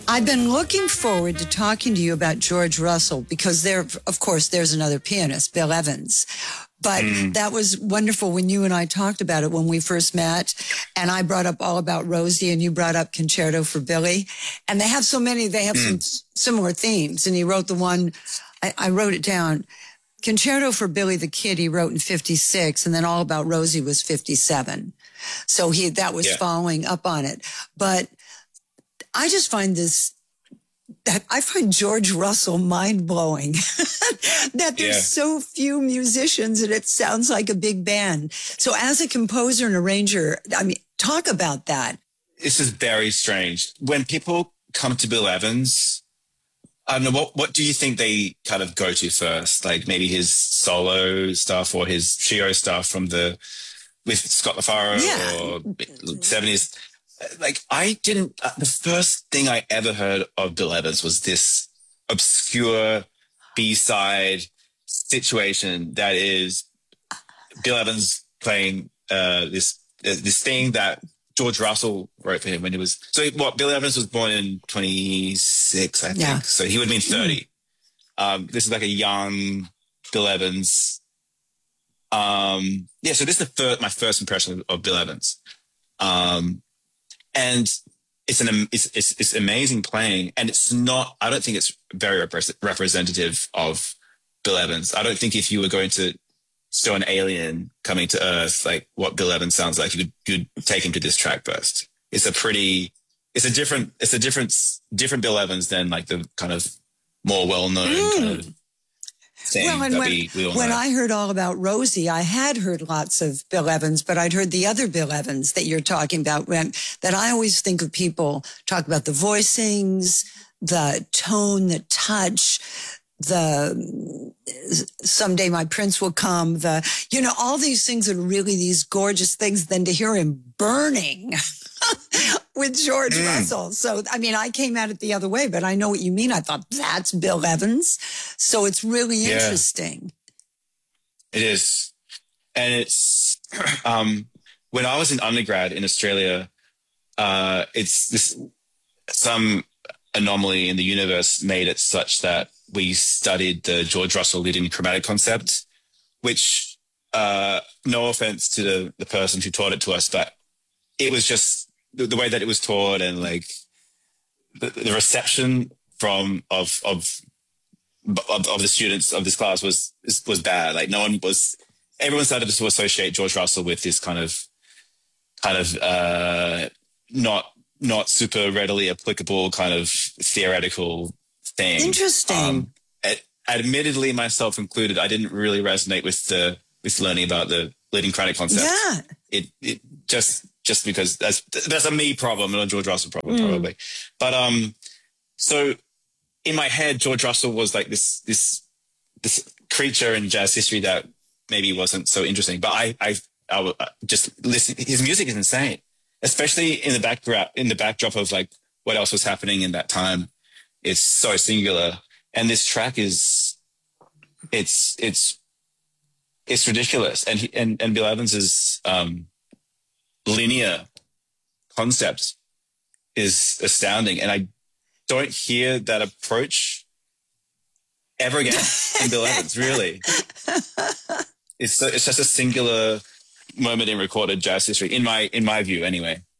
I've been looking forward to talking to you about George Russell because of course, there's another pianist, Bill Evans. But that was wonderful when you and I talked about it when we first met. And I brought up All About Rosie and you brought up Concerto for Billy. And they have some similar themes. And he wrote the one, I wrote it down. Concerto for Billy the Kid, he wrote in 56, and then All About Rosie was 57. So that was following up on it. But I just find I find George Russell mind-blowing that there's so few musicians and it sounds like a big band. So as a composer and arranger, I mean, talk about that. This is very strange. When people come to Bill Evans, I don't know, what do you think they kind of go to first? Like maybe his solo stuff or his trio stuff with Scott LaFaro or 70s? Like the first thing I ever heard of Bill Evans was this obscure B-side situation that is Bill Evans playing this thing that George Russell wrote for him when he was... So Bill Evans was born in 26, I think. Yeah. So he would have been 30. This is like a young Bill Evans. So this is my first impression of Bill Evans. And it's amazing playing, and it's not. I don't think it's very representative of Bill Evans. I don't think if you were going to show an alien coming to Earth like what Bill Evans sounds like, you'd take him to this track first. It's a different Bill Evans than like the kind of more well known kind of. Well, and when I heard All About Rosie, I had heard lots of Bill Evans, but I'd heard the other Bill Evans that you're talking about, that I always think of people talk about the voicings, the tone, the touch, Someday My Prince Will Come, all these things are really these gorgeous things. Then to hear him burning with George Russell. So, I mean, I came at it the other way, but I know what you mean. I thought that's Bill Evans. So it's really interesting. It is. And it's, when I was in undergrad in Australia, some anomaly in the universe made it such that we studied the George Russell Lydian chromatic concept, which, no offense to the person who taught it to us, but it was just the way that it was taught, and like the reception of the students of this class was bad. Like everyone started to associate George Russell with this kind of not super readily applicable kind of theoretical thing. Interesting. Admittedly, myself included, I didn't really resonate with learning about the Lydian chromatic concept. Yeah. It just because that's a me problem, not a George Russell problem, probably. But so in my head, George Russell was like this creature in jazz history that maybe wasn't so interesting. But I just listen. His music is insane, especially in the backdrop of like what else was happening in that time. It's so singular, and this track it's ridiculous. And Bill Evans's linear concept is astounding, and I don't hear that approach ever again in Bill Evans. Really, it's just a singular moment in recorded jazz history, in my view, anyway.